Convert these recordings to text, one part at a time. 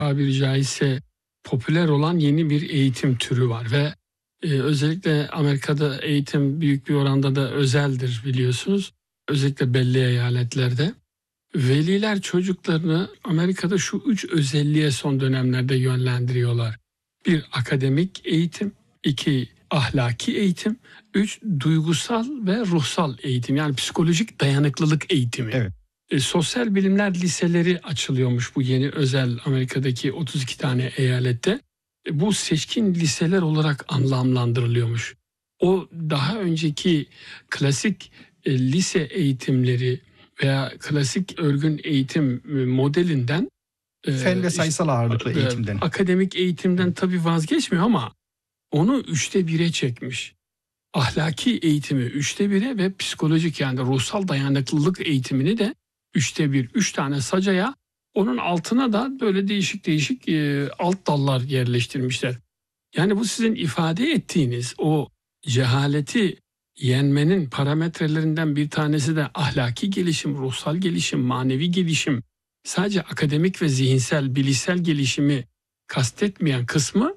tabiri caizse popüler olan yeni bir eğitim türü var ve özellikle Amerika'da eğitim büyük bir oranda da özeldir biliyorsunuz. Özellikle belli eyaletlerde. Veliler çocuklarını Amerika'da şu 3 özelliğe son dönemlerde yönlendiriyorlar. 1. Akademik eğitim. 2. Ahlaki eğitim. 3. Duygusal ve ruhsal eğitim. Yani psikolojik dayanıklılık eğitimi. Evet. Sosyal bilimler liseleri açılıyormuş bu yeni özel Amerika'daki 32 tane eyalette. Bu seçkin liseler olarak anlamlandırılıyormuş. O daha önceki klasik lise eğitimleri veya klasik örgün eğitim modelinden fen ve sayısal ağırlıklı eğitimden. Akademik eğitimden tabii vazgeçmiyor ama onu 1/3'e çekmiş. Ahlaki eğitimi 1/3'e ve psikolojik yani ruhsal dayanıklılık eğitimini de 1/3. 3 tane sacaya onun altına da böyle değişik alt dallar yerleştirmişler. Yani bu sizin ifade ettiğiniz o cehaleti yenmenin parametrelerinden bir tanesi de ahlaki gelişim, ruhsal gelişim, manevi gelişim. Sadece akademik ve zihinsel, bilişsel gelişimi kastetmeyen kısmı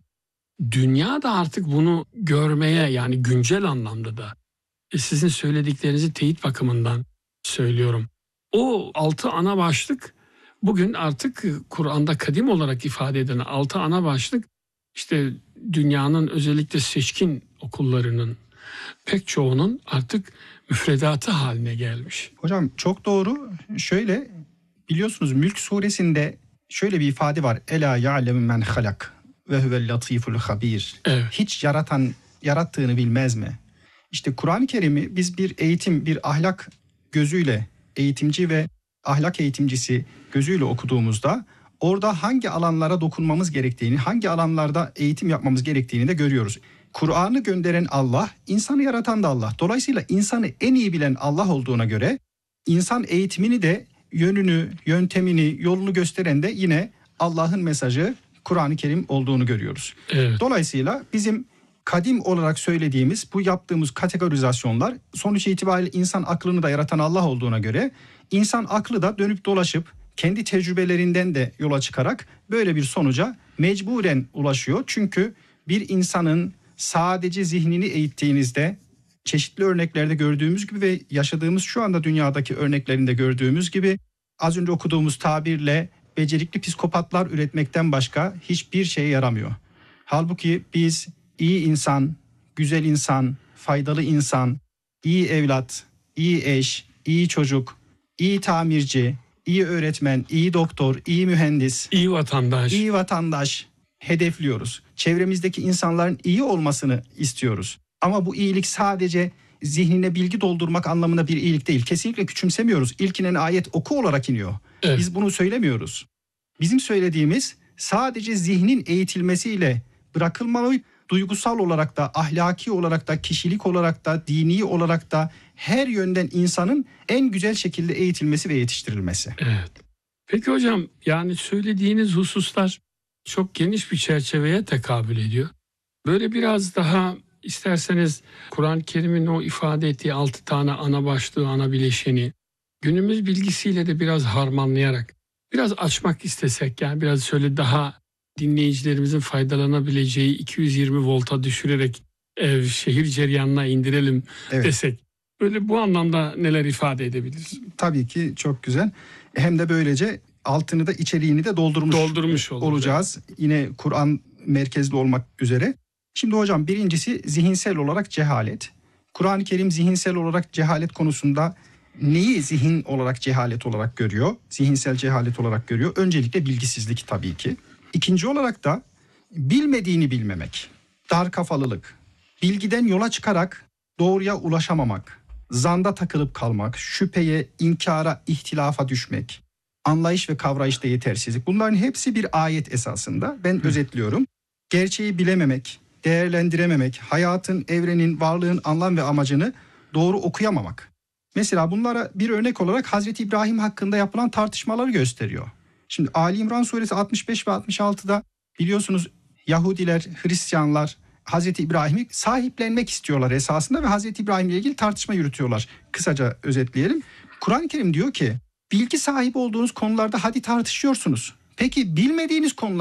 dünya da artık bunu görmeye yani güncel anlamda da sizin söylediklerinizi teyit bakımından söylüyorum. O 6 ana başlık bugün artık Kur'an'da kadim olarak ifade edilen 6 ana başlık işte dünyanın özellikle seçkin okullarının pek çoğunun artık müfredatı haline gelmiş. Hocam çok doğru. Şöyle biliyorsunuz Mülk suresinde şöyle bir ifade var. Ela ya'lemu men halak ve huvel latiful habir. Evet. Hiç yarattığını bilmez mi? İşte Kur'an-ı Kerim'i biz bir eğitim, bir ahlak gözüyle eğitimci ve ahlak eğitimcisi gözüyle okuduğumuzda orada hangi alanlara dokunmamız gerektiğini, hangi alanlarda eğitim yapmamız gerektiğini de görüyoruz. Kur'an'ı gönderen Allah, insanı yaratan da Allah. Dolayısıyla insanı en iyi bilen Allah olduğuna göre insan eğitimini de yönünü, yöntemini, yolunu gösteren de yine Allah'ın mesajı Kur'an-ı Kerim olduğunu görüyoruz. Evet. Dolayısıyla bizim kadim olarak söylediğimiz bu yaptığımız kategorizasyonlar sonuç itibariyle insan aklını da yaratan Allah olduğuna göre insan aklı da dönüp dolaşıp kendi tecrübelerinden de yola çıkarak böyle bir sonuca mecburen ulaşıyor. Çünkü bir insanın sadece zihnini eğittiğinizde çeşitli örneklerde gördüğümüz gibi ve yaşadığımız şu anda dünyadaki örneklerinde gördüğümüz gibi az önce okuduğumuz tabirle becerikli psikopatlar üretmekten başka hiçbir şeye yaramıyor. Halbuki biz iyi insan, güzel insan, faydalı insan, iyi evlat, iyi eş, iyi çocuk, iyi tamirci, iyi öğretmen, iyi doktor, iyi mühendis, iyi vatandaş hedefliyoruz. Çevremizdeki insanların iyi olmasını istiyoruz. Ama bu iyilik sadece zihnine bilgi doldurmak anlamında bir iyilik değil. Kesinlikle küçümsemiyoruz. İlk inen ayet oku olarak iniyor. Evet. Biz bunu söylemiyoruz. Bizim söylediğimiz sadece zihnin eğitilmesiyle bırakılmalı. Duygusal olarak da, ahlaki olarak da, kişilik olarak da, dini olarak da her yönden insanın en güzel şekilde eğitilmesi ve yetiştirilmesi. Evet. Peki hocam yani söylediğiniz hususlar çok geniş bir çerçeveye tekabül ediyor. Böyle biraz daha isterseniz Kur'an-ı Kerim'in o ifade ettiği 6 tane ana başlığı, ana bileşeni günümüz bilgisiyle de biraz harmanlayarak biraz açmak istesek yani biraz şöyle daha dinleyicilerimizin faydalanabileceği 220 volta düşürerek şehir ceryanına indirelim desek. Böyle bu anlamda neler ifade edebiliriz? Tabii ki çok güzel. Hem de böylece altını da içeriğini de doldurmuş olacağız. Evet. Yine Kur'an merkezli olmak üzere. Şimdi hocam birincisi zihinsel olarak cehalet. Kur'an-ı Kerim zihinsel olarak cehalet konusunda neyi zihin olarak cehalet olarak görüyor? Zihinsel cehalet olarak görüyor. Öncelikle bilgisizlik tabii ki. İkinci olarak da bilmediğini bilmemek, dar kafalılık, bilgiden yola çıkarak doğruya ulaşamamak, zanda takılıp kalmak, şüpheye, inkara, ihtilafa düşmek, anlayış ve kavrayışta yetersizlik. Bunların hepsi bir ayet esasında. Ben özetliyorum. Gerçeği bilememek, değerlendirememek, hayatın, evrenin, varlığın anlam ve amacını doğru okuyamamak. Mesela bunlara bir örnek olarak Hazreti İbrahim hakkında yapılan tartışmaları gösteriyor. Şimdi Ali İmran suresi 65 ve 66'da biliyorsunuz Yahudiler, Hristiyanlar Hazreti İbrahim'i sahiplenmek istiyorlar esasında ve Hazreti İbrahim ile ilgili tartışma yürütüyorlar. Kısaca özetleyelim. Kur'an-ı Kerim diyor ki bilgi sahibi olduğunuz konularda hadi tartışıyorsunuz. Peki bilmediğiniz konular